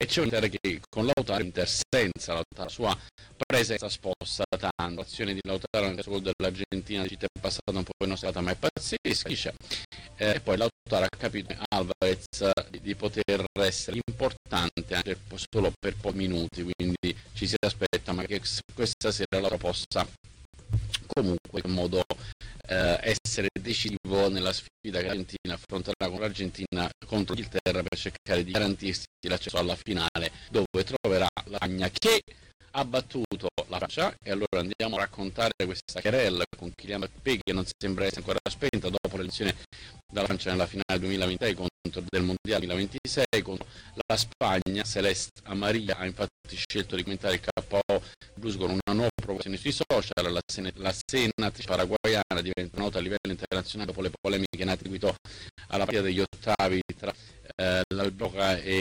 e c'è un Inter che con Lautaro Inter senza la sua presenza sposta tanto. L'azione di Lautaro anche sul gol dell'Argentina è passata un po' inosserata, ma è pazzesca, e poi Lautaro ha capito Alvarez di poter essere importante anche solo per pochi minuti, quindi ci si aspetta ma che questa sera la possa comunque in modo essere decisivo nella sfida che l'Argentina affronterà con l'Argentina contro l'Inghilterra per cercare di garantirsi l'accesso alla finale, dove troverà la Spagna che ha battuto la Francia. E allora andiamo a raccontare questa querela con Kylian Mbappé, che non sembra essere ancora spenta dopo l'elezione della Francia nella finale 2026 del Mondiale 2026 contro la Spagna. Celeste Amaria ha infatti scelto di commentare il KO blues con una nuova provocazione sui social. La senatrice paraguayana diventa nota a livello internazionale dopo le polemiche nate seguito alla partita degli ottavi tra l'Alboca e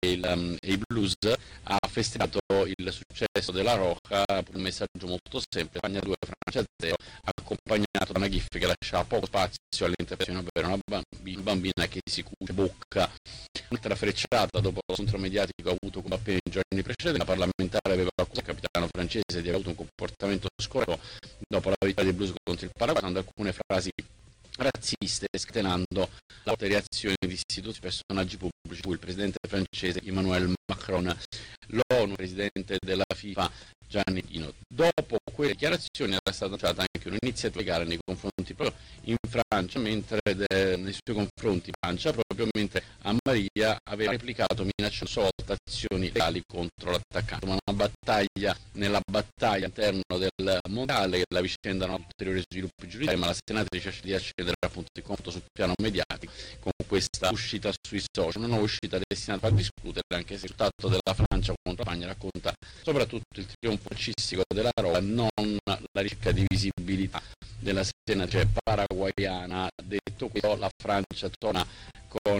i Blues. Ha festeggiato il successo della Roja con un messaggio molto semplice: Spagna 2, Francia 0, accompagnato da una gif che lascia poco spazio all'interpretazione, ovvero una bambina che si cuce bocca. Un'altra frecciata dopo lo scontro mediatico avuto con Mbappé nei giorni precedenti. La parlamentare aveva accusato il capitano francese di aver avuto un comportamento scorretto dopo la vittoria dei Blues contro il Paraguay, usando alcune frasi razziste, scatenando la forte reazione di istituti e personaggi pubblici, il presidente francese Emmanuel Macron, l'ONU, presidente della FIFA Gianni Infantino. Dopo quelle dichiarazioni era stata lanciata anche un'iniziativa legale nei confronti proprio in Francia, nei suoi confronti Francia, proprio mentre a Maria aveva replicato minacciando sua volta azioni legali contro l'attaccante. Ma nella battaglia interna del mondiale, la vicenda non ha ulteriori sviluppi giudiziari, ma la senatrice sceglie di accedere appunto il conto sul piano mediatico con questa uscita sui social, una nuova uscita destinata a discutere, anche se il risultato della Francia contro la Spagna racconta soprattutto il trionfo calcistico della Roma, non la ricerca di visibilità della senatrice paraguayana. Detto questo, la Francia torna con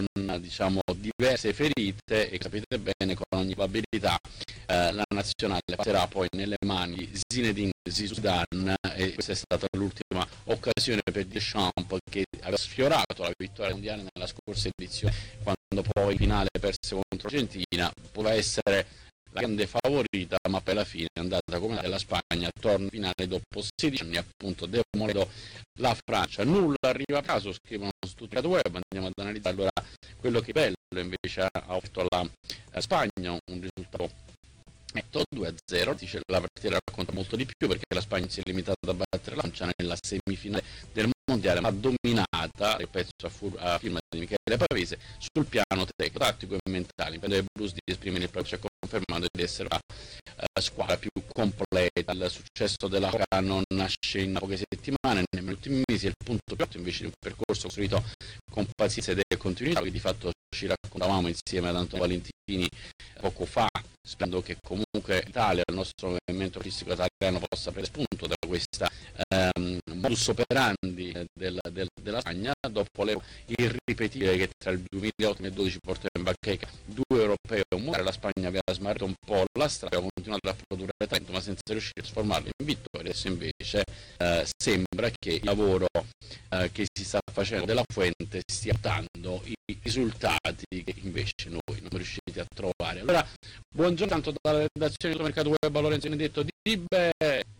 diverse ferite e capite bene, con ogni probabilità la nazionale passerà poi nelle mani di Zinedine Zidane, e questa è stata l'ultima occasione per Deschamps, che aveva sfiorato la vittoria mondiale nella scorsa edizione quando poi in finale perse contro l'Argentina. Poteva essere la grande favorita, ma per la fine è andata come la Spagna, torna in finale dopo 16 anni, appunto demolendo la Francia. Nulla arriva a caso, scrivono su tutti i web. Andiamo ad analizzare allora quello che bello invece ha offerto la Spagna, un risultato netto 2-0. Dice la partita racconta molto di più, perché la Spagna si è limitata a battere la Francia nella semifinale del mondiale, ma dominata, ripeto, a firma di Michele Pavese, sul piano tecnico, tattico e mentale. Impegno del Blues di esprimere il proprio, confermando di essere la squadra più completa. Il successo della Roca non nasce in poche settimane, nemmeno ultimi mesi. È il punto più alto invece di un percorso costruito con pazienza ed continuità, che di fatto ci raccontavamo insieme ad Antonio Valentini poco fa, sperando che comunque l'Italia, il nostro movimento artistico italiano, possa prendere spunto da questa modus operandi della Spagna, dopo le irripetibile che tra il 2008 e il 2012 portò in bacheca 2 europei e un mondiale. La Spagna aveva smarrito un po' la strada, aveva continuato a produrre talento, ma senza riuscire a trasformarlo in vittoria. Adesso invece sembra che il lavoro che si sta facendo della Fuente stia dando i risultati che invece noi non siamo riusciti a trovare. Allora, buongiorno tanto dalla redazione del Mercato Web a Lorenzo Benedetto Dibe.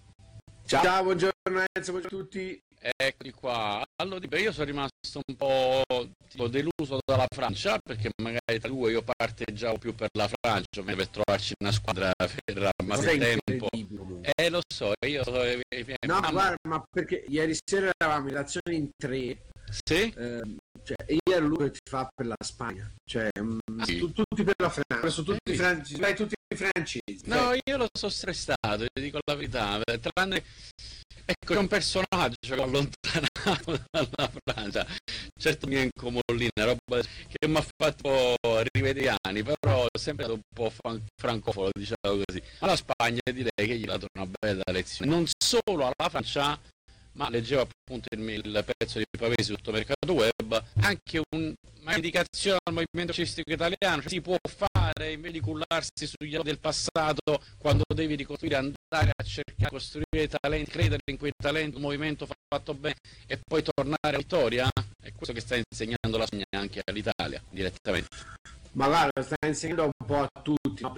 Ciao, buongiorno Enzo, buongiorno a tutti. Eccoci qua. Allora, io sono rimasto un po' deluso dalla Francia, perché magari tra due io parteggiavo più per la Francia, per trovarci una squadra per amare tempo. Lo so, io no, guarda, ma perché ieri sera eravamo in relazione in 3. Sì? Io ero lui che ti fa per la Spagna, tutti per la Francia, adesso tutti i francesi. No, io lo so stressato, ti dico la verità, tranne ecco, c'è un personaggio che ho allontanato dalla Francia, certo Mienco Mollina, roba che mi ha fatto rivedere gli anni, però è sempre stato un po' francofono, diciamo così. Ma la Spagna direi che gli ha dato una bella lezione, non solo alla Francia, ma leggevo appunto il pezzo di Pavesi tutto Mercato Web, anche un'indicazione al movimento calcistico italiano: si può fare, invece di cullarsi sugli errori del passato, quando devi ricostruire, andare a cercare di costruire talenti, credere in quei talenti, un movimento fatto bene e poi tornare a vittoria. È questo che sta insegnando la Spagna anche all'Italia direttamente. ma guarda, sta insegnando un po' a tutti, no?